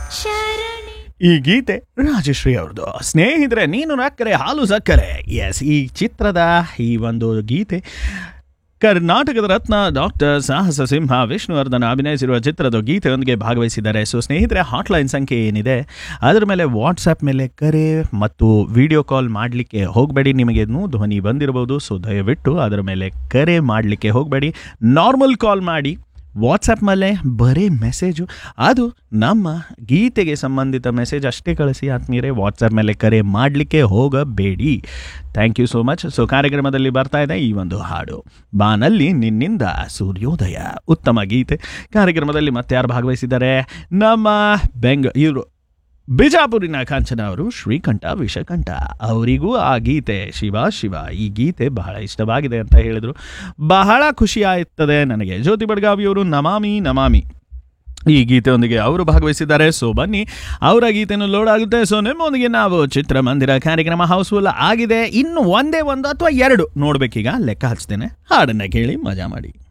ಈ ಗೀತೆ ರಾಜಶ್ರೀ ಅವ್ರದ್ದು. ಸ್ನೇಹಿತರೆ, ನೀನು ನಕ್ಕರೆ ಹಾಲು ಸಕ್ಕರೆ. ಎಸ್, ಈ ಚಿತ್ರದ ಈ ಒಂದು ಗೀತೆ ಕರ್ನಾಟಕದ ರತ್ನ ಡಾಕ್ಟರ್ ಸಾಹಸ ಸಿಂಹ ವಿಷ್ಣುವರ್ಧನ್ ಅಭಿನಯಿಸಿರುವ ಚಿತ್ರದ ಗೀತೆಯೊಂದಿಗೆ ಭಾಗವಹಿಸಿದ್ದಾರೆ. ಸೊ ಸ್ನೇಹಿತರೆ, ಹಾಟ್ಲೈನ್ ಸಂಖ್ಯೆ ಏನಿದೆ ಅದರ ಮೇಲೆ ವಾಟ್ಸಪ್ ಮೇಲೆ ಕರೆ ಮತ್ತು ವಿಡಿಯೋ ಕಾಲ್ ಮಾಡಲಿಕ್ಕೆ ಹೋಗಬೇಡಿ. ನಿಮಗೆ ಧ್ವನಿ ಬಂದಿರಬಹುದು, ಸೊ ದಯವಿಟ್ಟು ಅದರ ಮೇಲೆ ಕರೆ ಮಾಡಲಿಕ್ಕೆ ಹೋಗಬೇಡಿ. ನಾರ್ಮಲ್ ಕಾಲ್ ಮಾಡಿ. ವಾಟ್ಸಪ್ ಮೇಲೆ ಬರೀ ಮೆಸೇಜು, ಅದು ನಮ್ಮ ಗೀತೆಗೆ ಸಂಬಂಧಿತ ಮೆಸೇಜ್ ಅಷ್ಟೇ ಕಳಿಸಿ ಆತ್ಮೀಯರೇ. ವಾಟ್ಸಪ್ ಮೇಲೆ ಕರೆ ಮಾಡಲಿಕ್ಕೆ ಹೋಗಬೇಡಿ. Thank you so much. So ಕಾರ್ಯಕ್ರಮದಲ್ಲಿ ಬರ್ತಾ ಇದೆ ಈ ಒಂದು ಹಾಡು, ಬಾನಲ್ಲಿ ನಿನ್ನಿಂದ ಸೂರ್ಯೋದಯ. ಉತ್ತಮ ಗೀತೆ. ಕಾರ್ಯಕ್ರಮದಲ್ಲಿ ಮತ್ತೆ ಯಾರು ಭಾಗವಹಿಸಿದ್ದಾರೆ? ನಮ್ಮ ಇವರು ಬಿಜಾಪುರಿನ ಕಾಂಚನ ಅವರು, ಶ್ರೀಕಂಠ ವಿಷಕಂಠ ಅವರಿಗೂ ಆ ಗೀತೆ ಶಿವ ಶಿವ ಈ ಗೀತೆ ಬಹಳ ಇಷ್ಟವಾಗಿದೆ ಅಂತ ಹೇಳಿದರು. ಬಹಳ ಖುಷಿ ಆಯ್ತದೆ ನನಗೆ. ಜ್ಯೋತಿ ಬಡ್ಗಾವಿಯವರು ನಮಾಮಿ ನಮಾಮಿ ಈ ಗೀತೆಯೊಂದಿಗೆ ಅವರು ಭಾಗವಹಿಸಿದ್ದಾರೆ. ಸೊ ಬನ್ನಿ, ಅವರ ಗೀತೆಯನ್ನು ಲೋಡ್ ಆಗುತ್ತೆ. ಸೊ ನಿಮ್ಮೊಂದಿಗೆ ನಾವು ಚಿತ್ರಮಂದಿರ ಕಾರ್ಯಕ್ರಮ ಹೌಸ್ಫುಲ್ ಆಗಿದೆ. ಇನ್ನು ಒಂದೇ ಒಂದು ಅಥವಾ ಎರಡು ನೋಡ್ಬೇಕೀಗ, ಲೆಕ್ಕ ಹಚ್ತೇನೆ. ಹಾಡನ್ನು ಕೇಳಿ ಮಜಾ ಮಾಡಿ.